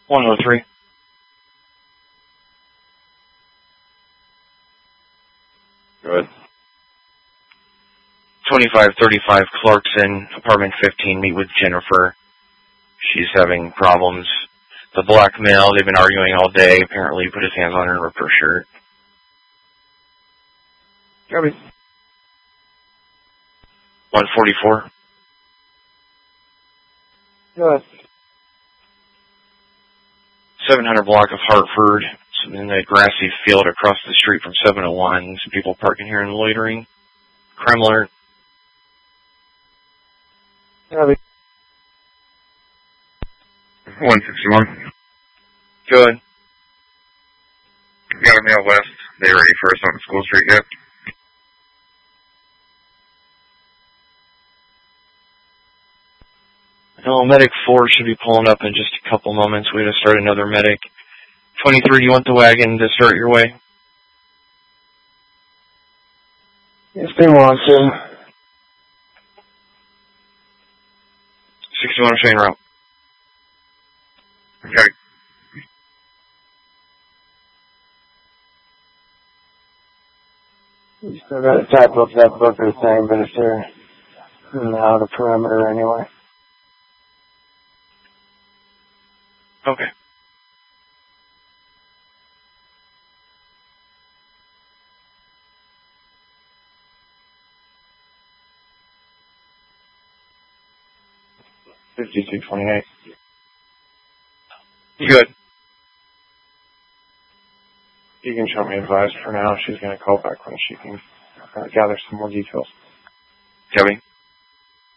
103. Go ahead. 2535 Clarkson, apartment 15, meet with Jennifer. She's having problems. The black male, they've been arguing all day. Apparently he put his hands on her and ripped her shirt. Copy. 144. Go ahead. 700 block of Hartford. In the grassy field across the street from 701. Some people parking here and loitering. Crime alert. Copy. 161. Good. Got a male west. They ready for us on School Street yet? No, medic 4 should be pulling up in just a couple moments. We're going to start another medic. 23, you want the wagon to start your way? Yes, they want to. 61 Shane route. Okay. You still got to type up that booker thing, but if they're out of perimeter anyway. Okay. $52.28. You good? You can show me advice for now. She's going to call back when she can gather some more details. Copy.